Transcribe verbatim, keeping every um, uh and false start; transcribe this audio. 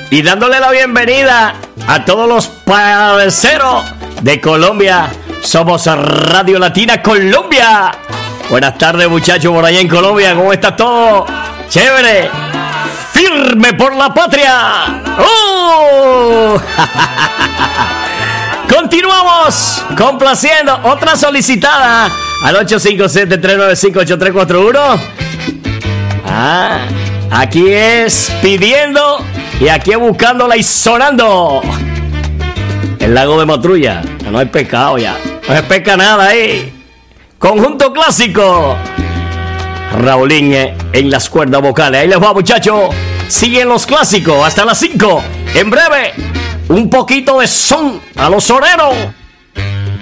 y dándole la bienvenida a todos los parceros de Colombia. Somos Radio Latina Colombia. Buenas tardes, muchachos, por allá en Colombia. ¿Cómo está todo? Chévere. Firme por la patria. ¡Oh! Continuamos complaciendo otra solicitada al ocho cinco siete, tres nueve cinco, ocho tres cuatro uno. Ah, aquí es pidiendo y aquí es buscándola y sonando. El lago de Matrulla. No hay pescado ya. No se pesca nada ahí. Conjunto clásico. Raulín en las cuerdas vocales. Ahí les va, muchachos. Siguen los clásicos hasta las cinco. En breve, un poquito de son a los soneros.